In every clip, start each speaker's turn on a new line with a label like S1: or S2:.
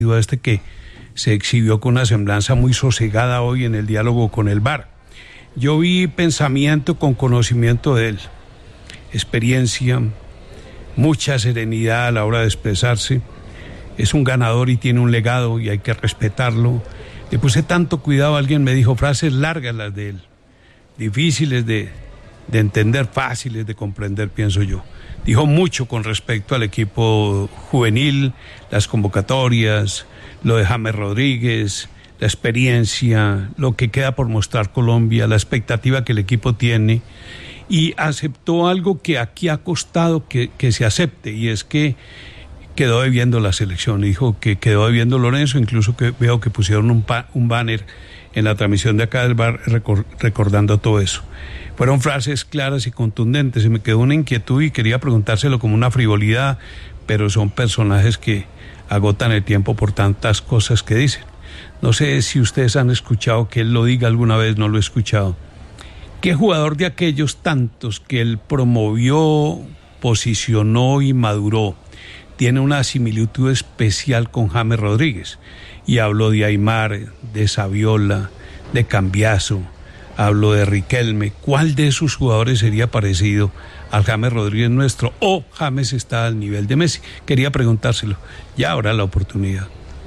S1: que se exhibió con una semblanza muy sosegada hoy en el diálogo con el VAR. Yo vi pensamiento con conocimiento de él, experiencia, mucha serenidad a la hora de expresarse. Es un ganador y tiene un legado y hay que respetarlo. Le puse tanto cuidado, alguien me dijo frases largas las de él, difíciles de entender, fáciles de comprender, pienso yo. Dijo mucho con respecto al equipo juvenil, las convocatorias, lo de James Rodríguez, la experiencia, lo que queda por mostrar Colombia, la expectativa que el equipo tiene, y aceptó algo que aquí ha costado que se acepte, y es que quedó debiendo la selección. Dijo que quedó debiendo Lorenzo, incluso que veo que pusieron un banner en la transmisión de acá del VAR recordando todo eso. Fueron frases claras y contundentes, y me quedó una inquietud y quería preguntárselo como una frivolidad, pero son personajes que agotan el tiempo por tantas cosas que dicen. No sé si ustedes han escuchado que él lo diga alguna vez, no lo he escuchado. ¿Qué jugador de aquellos tantos que él promovió, posicionó y maduró tiene una similitud especial con James Rodríguez? Y hablo de Aimar, de Saviola, de Cambiaso, hablo de Riquelme. ¿Cuál de esos jugadores sería parecido al James Rodríguez nuestro? ¿O James está al nivel de Messi? Quería preguntárselo. Ya habrá la oportunidad.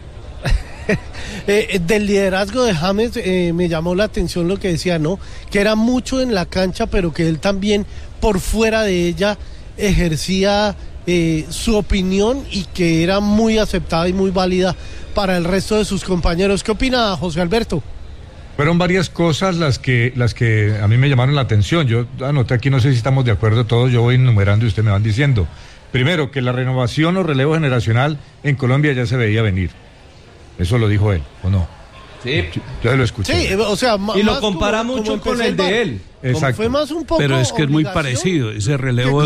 S2: Del liderazgo de James me llamó la atención lo que decía, ¿no? Que era mucho en la cancha, pero que él también por fuera de ella ejercía su opinión y que era muy aceptada y muy válida para el resto de sus compañeros. ¿Qué opina José Alberto?
S3: Fueron varias cosas las que a mí me llamaron la atención. Yo anoté aquí, no sé si estamos de acuerdo todos, yo voy enumerando y ustedes me van diciendo. Primero, que la renovación o relevo generacional en Colombia ya se veía venir. Eso lo dijo él, ¿o no?
S4: Sí.
S3: Yo lo escuché.
S2: Sí, o sea,
S4: y lo compara mucho con el de él.
S3: Exacto.
S2: Fue más un poco,
S1: pero es que es muy parecido ese relevo.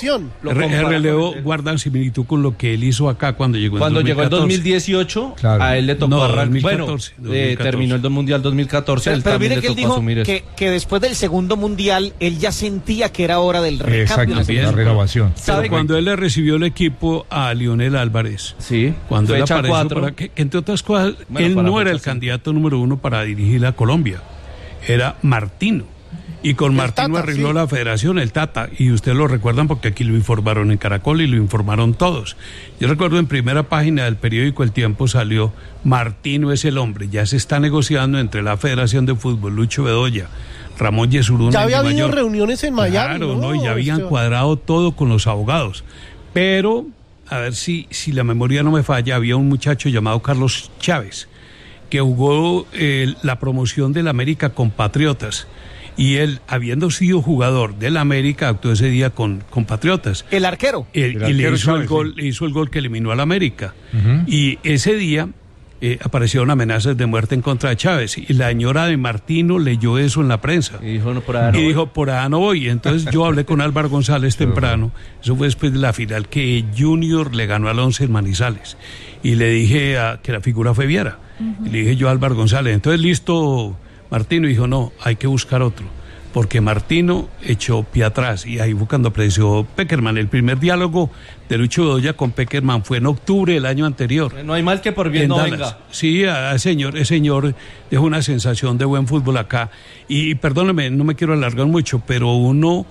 S1: El relevo guarda similitud con lo que él hizo acá cuando llegó en 2014.
S4: Llegó en 2018, claro. A él le tocó arrancar. Bueno, 2014. Terminó el Mundial 2014.
S5: Pero mire que él dijo que después del segundo Mundial él ya sentía que era hora del recambio.
S3: Exacto, la renovación.
S1: Pero cuando él le recibió el equipo a Lionel Álvarez,
S4: sí,
S1: cuando él apareció para que, entre otras cosas, él no era el candidato número uno para dirigir a Colombia, era Martino. Y con Martino arregló la federación, el Tata, y ustedes lo recuerdan porque aquí lo informaron en Caracol y lo informaron todos. Yo recuerdo en primera página del periódico El Tiempo salió: Martino es el hombre. Ya se está negociando entre la Federación de Fútbol, Lucho Bedoya, Ramón Yesurún.
S2: Ya había habido reuniones en Miami.
S1: Claro, ¿no? Y ya habían cuadrado todo con los abogados. Pero, a ver si la memoria no me falla, había un muchacho llamado Carlos Chávez que jugó la promoción del América con Patriotas. Y él, habiendo sido jugador del América, actuó ese día con Patriotas.
S5: El arquero.
S1: Y le hizo el gol que eliminó al América. Uh-huh. Y ese día aparecieron amenazas de muerte en contra de Chávez. Y la señora de Martino leyó eso en la prensa.
S4: Y dijo, no, por allá no voy.
S1: Dijo, por allá no voy. Entonces yo hablé con Álvaro González temprano. Eso fue después de la final que Junior le ganó al Once en Manizales. Y le dije que la figura fue Viera. Uh-huh. Y le dije yo a Álvaro González, entonces listo Martino. Dijo, no, hay que buscar otro, porque Martino echó pie atrás, y ahí fue cuando apareció Peckerman. El primer diálogo de Lucho Bedoya con Peckerman fue en octubre del año anterior.
S4: No hay mal que por bien no venga.
S1: Sí, el señor dejó una sensación de buen fútbol acá, y perdóneme, no me quiero alargar mucho, pero uno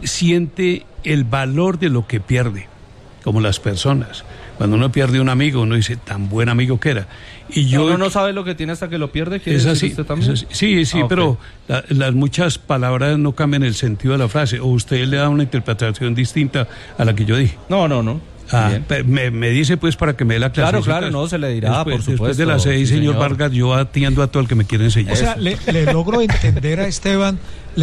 S1: siente el valor de lo que pierde, como las personas. Cuando uno pierde un amigo, uno dice, tan buen amigo que era. Y
S4: uno no sabe lo que tiene hasta que lo pierde.
S1: Es así, usted también? Es así. Sí, okay. Pero las muchas palabras no cambian el sentido de la frase. O usted le da una interpretación distinta a la que yo dije.
S4: No.
S1: Me dice pues para que me dé la clase.
S4: Claro, no, se le dirá, por supuesto.
S1: Después de las 6, señor Vargas, yo atiendo a todo el que me quiere enseñar.
S6: O sea, le logro entender a Esteban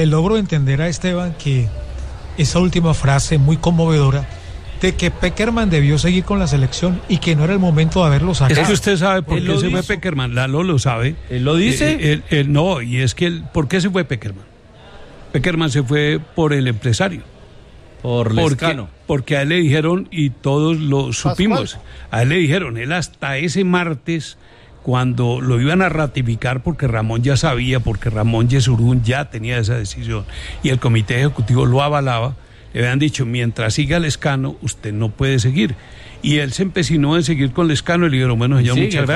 S6: que esa última frase muy conmovedora, de que Peckerman debió seguir con la selección y que no era el momento de haberlo sacado.
S1: Es que usted sabe por qué se fue Peckerman. Lalo lo sabe.
S4: ¿Él lo dice?
S1: No, y es que ¿por qué se fue Peckerman? Peckerman se fue por el empresario.
S4: Por Lescano.
S1: Porque a él le dijeron, y todos lo supimos, a él le dijeron, él hasta ese martes, cuando lo iban a ratificar, porque Ramón ya sabía, porque Ramón Yesurún ya tenía esa decisión, y el comité ejecutivo lo avalaba, le habían dicho, mientras siga Lescano, usted no puede seguir. Y él se empecinó en seguir con Lescano y le dijeron, bueno, ya muchas gracias.